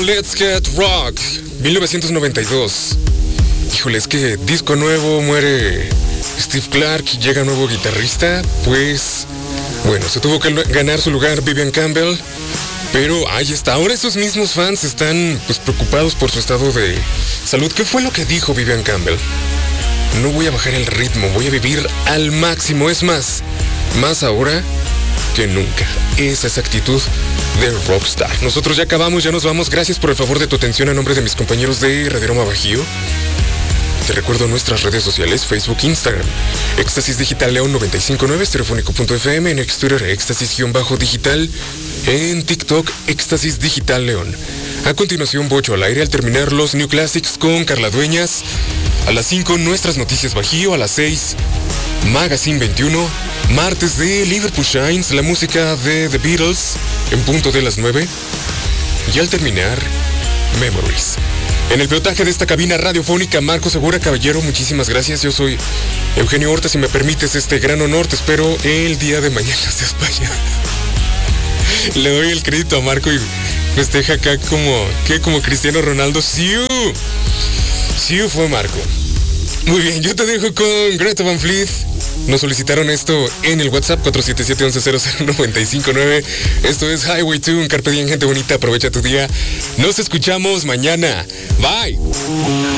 Let's Get Rock, 1992. Híjole, es que disco nuevo, muere Steve Clark y llega nuevo guitarrista. Pues, bueno, se tuvo que ganar su lugar Vivian Campbell. Pero ahí está, ahora esos mismos fans están pues preocupados por su estado de salud. ¿Qué fue lo que dijo Vivian Campbell? No voy a bajar el ritmo, voy a vivir al máximo. Es más ahora que nunca. Esa es actitud de rockstar. Nosotros ya acabamos, ya nos vamos. Gracias por el favor de tu atención a nombre de mis compañeros de Radio Bajío. Te recuerdo nuestras redes sociales, Facebook, Instagram, Éxtasis Digital León 959, estereofónico.fm, en Twitter, Éxtasis-digital, en TikTok, Éxtasis Digital León. A continuación, Bocho al aire al terminar los New Classics con Carla Dueñas. A las 5, nuestras noticias Bajío. A las 6, Magazine 21. Martes de Liverpool Shines, la música de The Beatles, en punto de las 9. Y al terminar, Memories. En el pilotaje de esta cabina radiofónica, Marco Segura. Caballero, muchísimas gracias. Yo soy Eugenio Horta. Si me permites este gran honor, te espero el día de mañana. Seas payaso. Le doy el crédito a Marco y festeja acá como Cristiano Ronaldo. ¡Siu! ¡Siu fue Marco! Muy bien, yo te dejo con Greta Van Fleet. Nos solicitaron esto en el WhatsApp 477-1100-959. Esto es Highway 2, un carpe diem, gente bonita. Aprovecha tu día. Nos escuchamos mañana. Bye.